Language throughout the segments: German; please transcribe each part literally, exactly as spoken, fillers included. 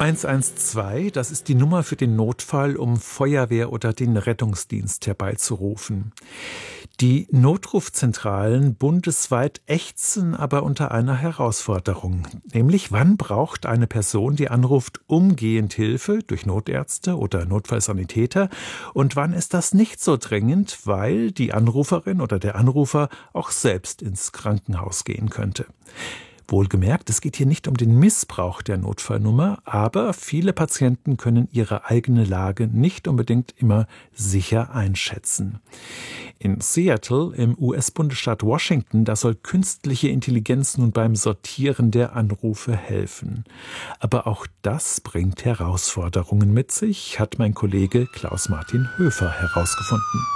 eins eins zwei, das ist die Nummer für den Notfall, um Feuerwehr oder den Rettungsdienst herbeizurufen. Die Notrufzentralen bundesweit ächzen aber unter einer Herausforderung. Nämlich, wann braucht eine Person, die anruft, umgehend Hilfe durch Notärzte oder Notfallsanitäter und wann ist das nicht so dringend, weil die Anruferin oder der Anrufer auch selbst ins Krankenhaus gehen könnte. Wohlgemerkt, es geht hier nicht um den Missbrauch der Notfallnummer, aber viele Patienten können ihre eigene Lage nicht unbedingt immer sicher einschätzen. In Seattle im U S-Bundesstaat Washington, da soll künstliche Intelligenz nun beim Sortieren der Anrufe helfen. Aber auch das bringt Herausforderungen mit sich, hat mein Kollege Klaus-Martin Höfer herausgefunden.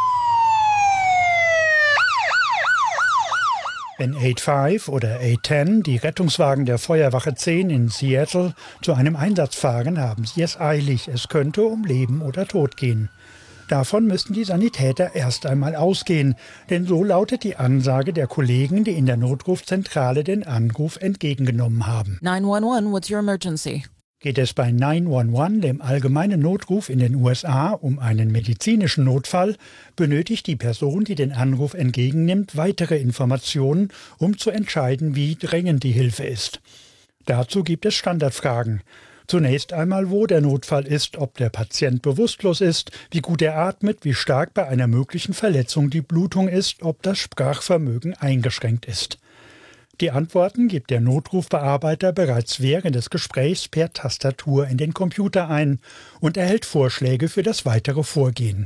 Wenn acht fünf oder acht zehn, die Rettungswagen der Feuerwache zehn in Seattle, zu einem Einsatz fahren, haben sie es eilig. Es könnte um Leben oder Tod gehen. Davon müssten die Sanitäter erst einmal ausgehen, denn so lautet die Ansage der Kollegen, die in der Notrufzentrale den Anruf entgegengenommen haben. nine one one, what's your emergency? Geht es bei neun eins eins, dem allgemeinen Notruf in den U S A, um einen medizinischen Notfall, benötigt die Person, die den Anruf entgegennimmt, weitere Informationen, um zu entscheiden, wie dringend die Hilfe ist. Dazu gibt es Standardfragen. Zunächst einmal, wo der Notfall ist, ob der Patient bewusstlos ist, wie gut er atmet, wie stark bei einer möglichen Verletzung die Blutung ist, ob das Sprachvermögen eingeschränkt ist. Die Antworten gibt der Notrufbearbeiter bereits während des Gesprächs per Tastatur in den Computer ein und erhält Vorschläge für das weitere Vorgehen.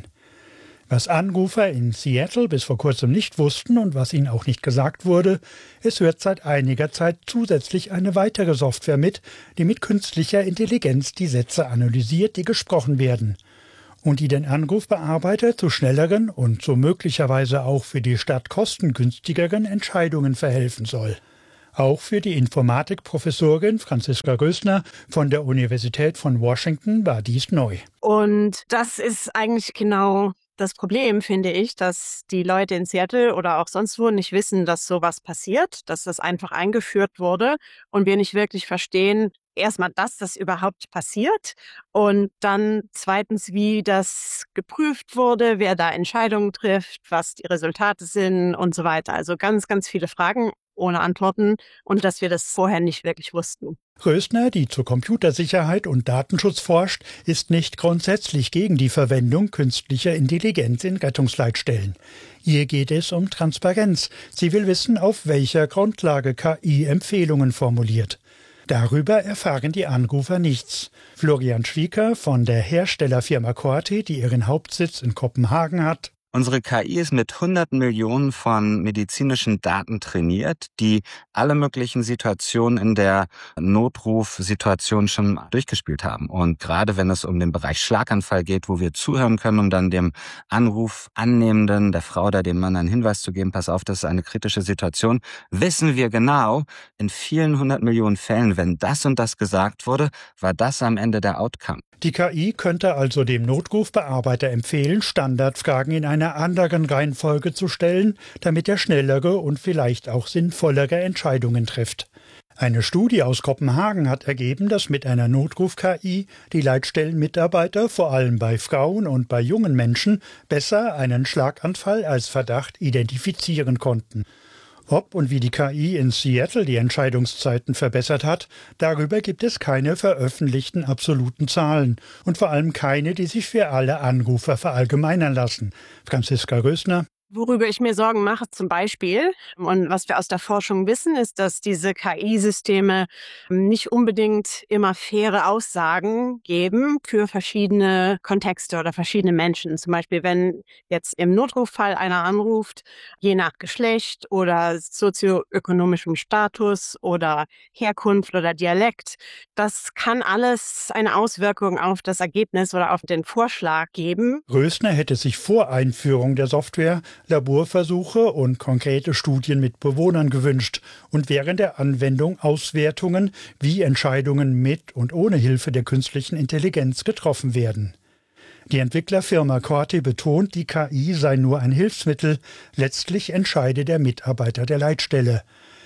Was Anrufer in Seattle bis vor kurzem nicht wussten und was ihnen auch nicht gesagt wurde, es hört seit einiger Zeit zusätzlich eine weitere Software mit, die mit künstlicher Intelligenz die Sätze analysiert, die gesprochen werden, und die den Anrufbearbeiter zu schnelleren und so möglicherweise auch für die Stadt kostengünstigeren Entscheidungen verhelfen soll. Auch für die Informatikprofessorin Franziska Rösner von der Universität von Washington war dies neu. Und das ist eigentlich genau das Problem, finde ich, dass die Leute in Seattle oder auch sonst wo nicht wissen, dass sowas passiert, dass das einfach eingeführt wurde und wir nicht wirklich verstehen, erstmal, dass das überhaupt passiert und dann zweitens, wie das geprüft wurde, wer da Entscheidungen trifft, was die Resultate sind und so weiter. Also ganz, ganz viele Fragen ohne Antworten und dass wir das vorher nicht wirklich wussten. Rösner, die zur Computersicherheit und Datenschutz forscht, ist nicht grundsätzlich gegen die Verwendung künstlicher Intelligenz in Rettungsleitstellen. Ihr geht es um Transparenz. Sie will wissen, auf welcher Grundlage K I Empfehlungen formuliert. Darüber erfahren die Anrufer nichts. Florian Schwieker von der Herstellerfirma Corti, die ihren Hauptsitz in Kopenhagen hat. Unsere K I ist mit hunderten Millionen von medizinischen Daten trainiert, die alle möglichen Situationen in der Notrufsituation schon durchgespielt haben. Und gerade wenn es um den Bereich Schlaganfall geht, wo wir zuhören können, um dann dem Anrufannehmenden, der Frau oder dem Mann einen Hinweis zu geben, pass auf, das ist eine kritische Situation, wissen wir genau, in vielen hundert Millionen Fällen, wenn das und das gesagt wurde, war das am Ende der Outcome. Die K I könnte also dem Notrufbearbeiter empfehlen, Standardfragen in einer anderen Reihenfolge zu stellen, damit er schnellere und vielleicht auch sinnvollere Entscheidungen trifft. Eine Studie aus Kopenhagen hat ergeben, dass mit einer Notruf-K I die Leitstellenmitarbeiter vor allem bei Frauen und bei jungen Menschen besser einen Schlaganfall als Verdacht identifizieren konnten. Ob und wie die K I in Seattle die Entscheidungszeiten verbessert hat, darüber gibt es keine veröffentlichten absoluten Zahlen und vor allem keine, die sich für alle Anrufer verallgemeinern lassen. Franziska Rösner. Worüber ich mir Sorgen mache zum Beispiel und was wir aus der Forschung wissen, ist, dass diese K I-Systeme nicht unbedingt immer faire Aussagen geben für verschiedene Kontexte oder verschiedene Menschen. Zum Beispiel, wenn jetzt im Notruffall einer anruft, je nach Geschlecht oder sozioökonomischem Status oder Herkunft oder Dialekt, das kann alles eine Auswirkung auf das Ergebnis oder auf den Vorschlag geben. Rösner hätte sich vor Einführung der Software Laborversuche und konkrete Studien mit Bewohnern gewünscht und während der Anwendung Auswertungen, wie Entscheidungen mit und ohne Hilfe der künstlichen Intelligenz getroffen werden. Die Entwicklerfirma Corti betont, die K I sei nur ein Hilfsmittel, letztlich entscheide der Mitarbeiter der Leitstelle.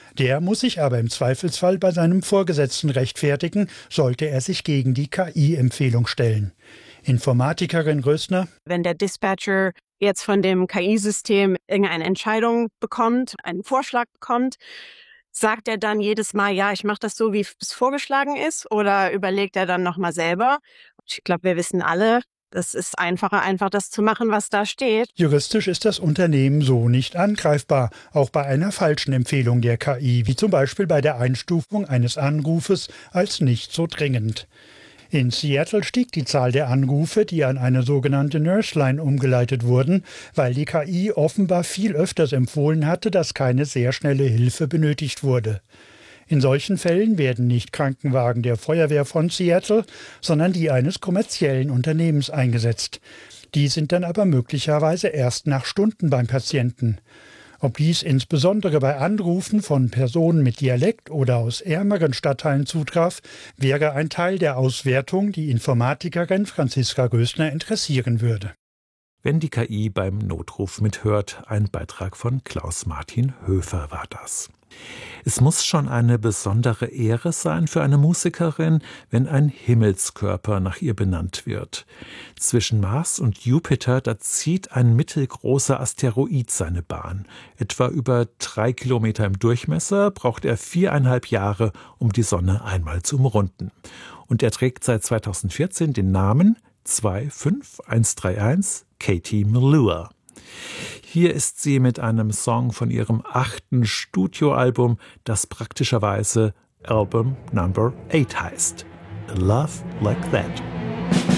Der muss sich aber im Zweifelsfall bei seinem Vorgesetzten rechtfertigen, sollte er sich gegen die K I-Empfehlung stellen. Informatikerin Rösner: Wenn der Dispatcher jetzt von dem K I-System irgendeine Entscheidung bekommt, einen Vorschlag bekommt, sagt er dann jedes Mal, ja, ich mache das so, wie es vorgeschlagen ist, oder überlegt er dann nochmal selber? Ich glaube, wir wissen alle, das ist einfacher, einfach das zu machen, was da steht. Juristisch ist das Unternehmen so nicht angreifbar, auch bei einer falschen Empfehlung der K I, wie zum Beispiel bei der Einstufung eines Anrufes als nicht so dringend. In Seattle stieg die Zahl der Anrufe, die an eine sogenannte Nurse-Line umgeleitet wurden, weil die K I offenbar viel öfters empfohlen hatte, dass keine sehr schnelle Hilfe benötigt wurde. In solchen Fällen werden nicht Krankenwagen der Feuerwehr von Seattle, sondern die eines kommerziellen Unternehmens eingesetzt. Die sind dann aber möglicherweise erst nach Stunden beim Patienten. Ob dies insbesondere bei Anrufen von Personen mit Dialekt oder aus ärmeren Stadtteilen zutraf, wäre ein Teil der Auswertung, die Informatikerin Franziska Rösner interessieren würde. Wenn die K I beim Notruf mithört, ein Beitrag von Klaus-Martin Höfer war das. Es muss schon eine besondere Ehre sein für eine Musikerin, wenn ein Himmelskörper nach ihr benannt wird. Zwischen Mars und Jupiter, da zieht ein mittelgroßer Asteroid seine Bahn. Etwa über drei Kilometer im Durchmesser, braucht er viereinhalb Jahre, um die Sonne einmal zu umrunden. Und er trägt seit zweitausendvierzehn den Namen zwei fünf eins drei eins Katie Melua. Hier ist sie mit einem Song von ihrem achten Studioalbum, das praktischerweise Album Number eight heißt. A Love Like That.